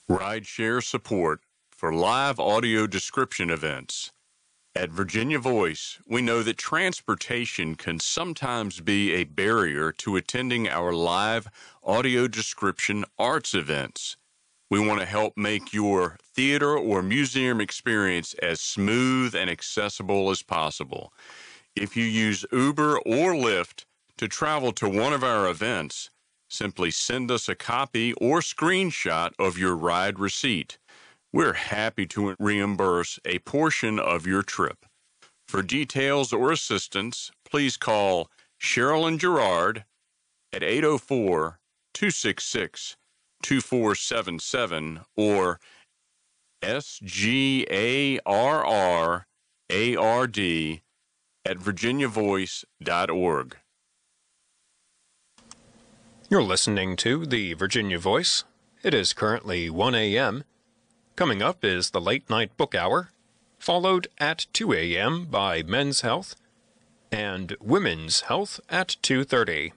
Rideshare support for live audio description events. At Virginia Voice, we know that transportation can sometimes be a barrier to attending our live audio description arts events. We want to help make your theater or museum experience as smooth and accessible as possible. If you use Uber or Lyft to travel to one of our events, simply send us a copy or screenshot of your ride receipt. We're happy to reimburse a portion of your trip. For details or assistance, please call Sherilyn Gerard at 804-266-2477 or sgarrard@virginiavoice.org. You're listening to the Virginia Voice. It is currently 1 a.m. Coming up is the Late Night Book Hour, followed at 2 a.m. by Men's Health and Women's Health at 2:30.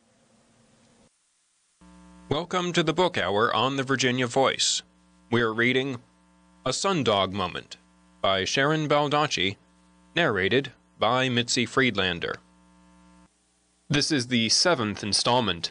Welcome to the Book Hour on the Virginia Voice. We're reading A Sundog Moment by Sharon Baldacci, narrated by Mitzi Friedlander. This is the 7th installment.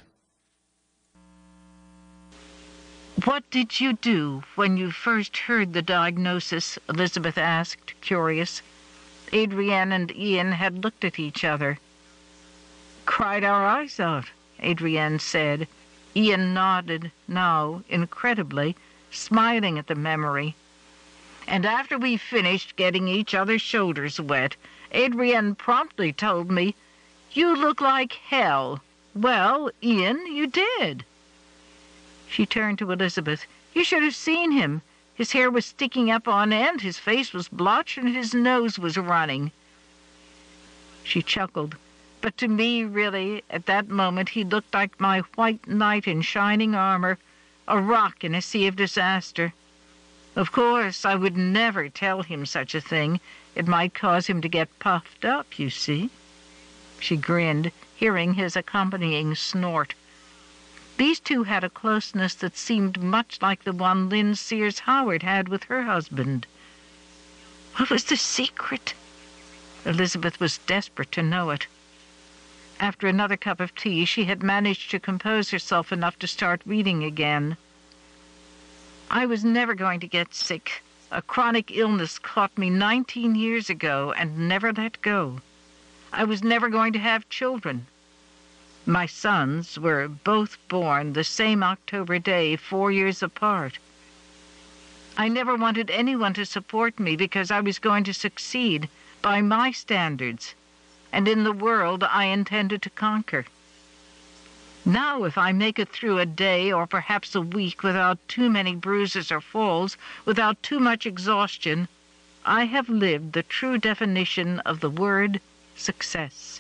"What did you do when you first heard the diagnosis?" Elizabeth asked, curious. Adrienne and Ian had looked at each other. "Cried our eyes out," Adrienne said. Ian nodded now, incredibly, smiling at the memory. "And after we finished getting each other's shoulders wet, Adrienne promptly told me, 'You look like hell.' Well, Ian, you did." She turned to Elizabeth. "You should have seen him. His hair was sticking up on end, his face was blotched, and his nose was running." She chuckled. "But to me, really, at that moment, he looked like my white knight in shining armor, a rock in a sea of disaster. Of course, I would never tell him such a thing. It might cause him to get puffed up, you see." She grinned, hearing his accompanying snort. These two had a closeness that seemed much like the one Lynn Sears Howard had with her husband. What was the secret? Elizabeth was desperate to know it. After another cup of tea, she had managed to compose herself enough to start reading again. "I was never going to get sick. A chronic illness caught me 19 years ago and never let go. I was never going to have children. My sons were both born the same October day, 4 years apart. I never wanted anyone to support me because I was going to succeed by my standards, and in the world I intended to conquer. Now, if I make it through a day or perhaps a week without too many bruises or falls, without too much exhaustion, I have lived the true definition of the word success."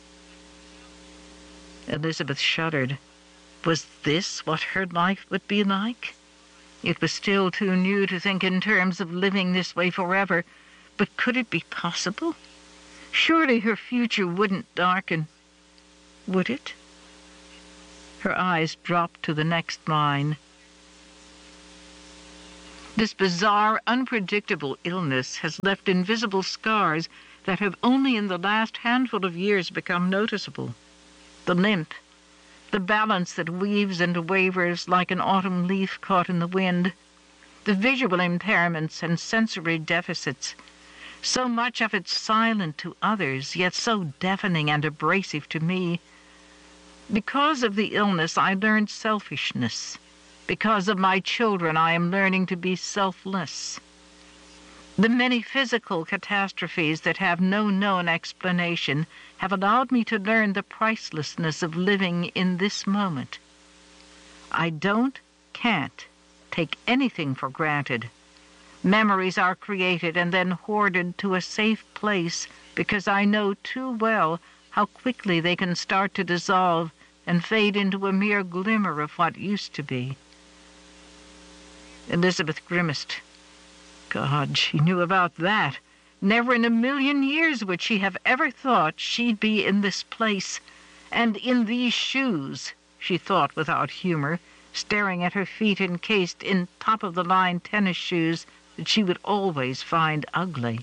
Elizabeth shuddered. Was this what her life would be like? It was still too new to think in terms of living this way forever, but could it be possible? Surely her future wouldn't darken. Would it? Her eyes dropped to the next line. "This bizarre, unpredictable illness has left invisible scars that have only in the last handful of years become noticeable. The limp, the balance that weaves and wavers like an autumn leaf caught in the wind, the visual impairments and sensory deficits, so much of it silent to others, yet so deafening and abrasive to me. Because of the illness, I learned selfishness. Because of my children, I am learning to be selfless. The many physical catastrophes that have no known explanation have allowed me to learn the pricelessness of living in this moment. I can't take anything for granted. Memories are created and then hoarded to a safe place because I know too well how quickly they can start to dissolve and fade into a mere glimmer of what used to be." Elizabeth grimaced. God, she knew about that. Never in a million years would she have ever thought she'd be in this place, and in these shoes, she thought without humor, staring at her feet encased in top-of-the-line tennis shoes that she would always find ugly.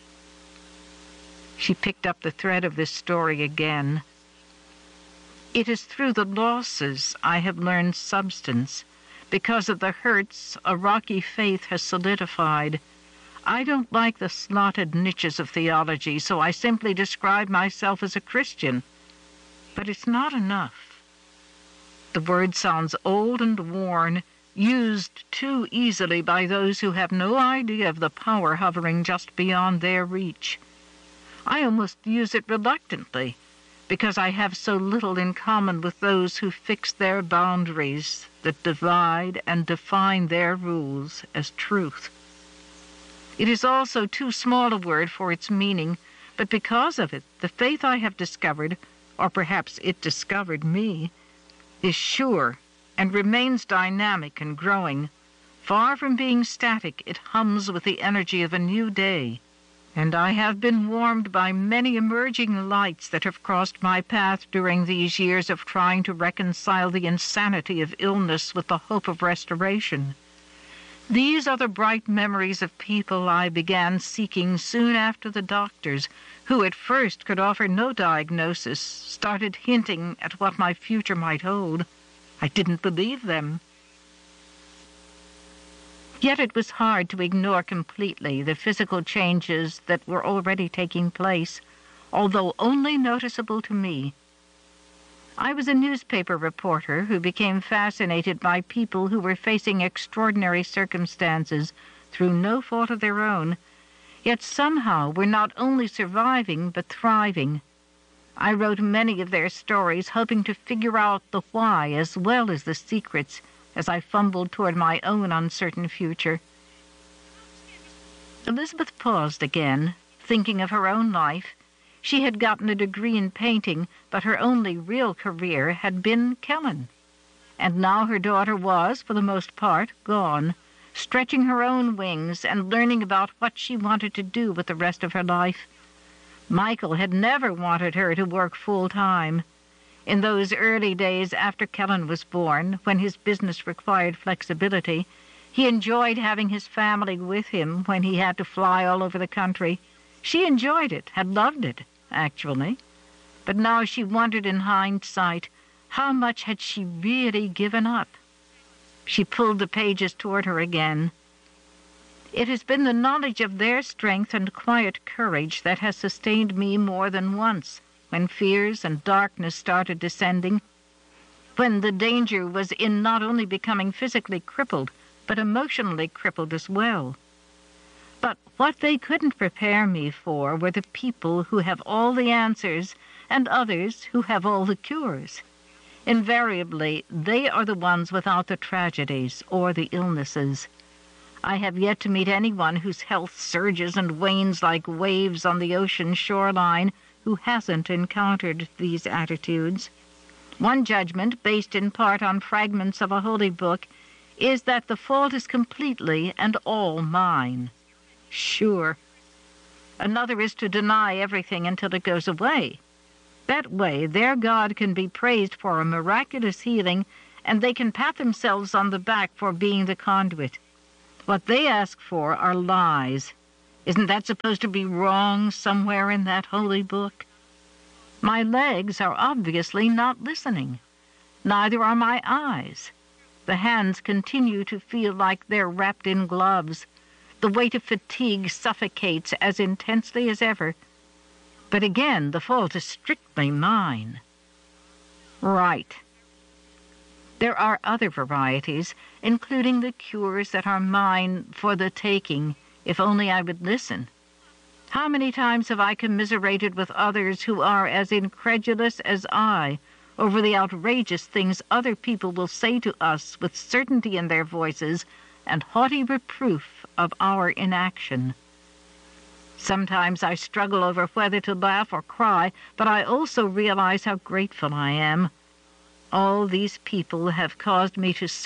She picked up the thread of this story again. It is through the losses I have learned substance. Because of the hurts, a rocky faith has solidified. I don't like the slotted niches of theology, so I simply describe myself as a Christian. But it's not enough. The word sounds old and worn, used too easily by those who have no idea of the power hovering just beyond their reach. I almost use it reluctantly, because I have so little in common with those who fix their boundaries that divide and define their rules as truth. It is also too small a word for its meaning, but because of it, the faith I have discovered, or perhaps it discovered me, is sure and remains dynamic and growing. Far from being static, it hums with the energy of a new day. And I have been warmed by many emerging lights that have crossed my path during these years of trying to reconcile the insanity of illness with the hope of restoration. These are the bright memories of people I began seeking soon after the doctors, who at first could offer no diagnosis, started hinting at what my future might hold. I didn't believe them. Yet it was hard to ignore completely the physical changes that were already taking place, although only noticeable to me. I was a newspaper reporter who became fascinated by people who were facing extraordinary circumstances through no fault of their own, yet somehow were not only surviving but thriving. I wrote many of their stories, hoping to figure out the why as well as the secrets as I fumbled toward my own uncertain future. Elizabeth paused again, thinking of her own life. She had gotten a degree in painting, but her only real career had been Kellen. And now her daughter was, for the most part, gone, stretching her own wings and learning about what she wanted to do with the rest of her life. Michael had never wanted her to work full-time. In those early days after Kellen was born, when his business required flexibility, he enjoyed having his family with him when he had to fly all over the country. She enjoyed it, had loved it, actually. But now she wondered in hindsight, how much had she really given up? She pulled the pages toward her again. It has been the knowledge of their strength and quiet courage that has sustained me more than once, when fears and darkness started descending, when the danger was in not only becoming physically crippled, but emotionally crippled as well. But what they couldn't prepare me for were the people who have all the answers and others who have all the cures. Invariably, they are the ones without the tragedies or the illnesses. I have yet to meet anyone whose health surges and wanes like waves on the ocean shoreline who hasn't encountered these attitudes. One judgment, based in part on fragments of a holy book, is that the fault is completely and all mine. Sure. Another is to deny everything until it goes away. That way, their God can be praised for a miraculous healing, and they can pat themselves on the back for being the conduit. What they ask for are lies. Isn't that supposed to be wrong somewhere in that holy book? My legs are obviously not listening. Neither are my eyes. The hands continue to feel like they're wrapped in gloves. The weight of fatigue suffocates as intensely as ever. But again, the fault is strictly mine. Right. There are other varieties, including the cures that are mine for the taking, if only I would listen. How many times have I commiserated with others who are as incredulous as I over the outrageous things other people will say to us with certainty in their voices and haughty reproof of our inaction. Sometimes I struggle over whether to laugh or cry, but I also realize how grateful I am. All these people have caused me to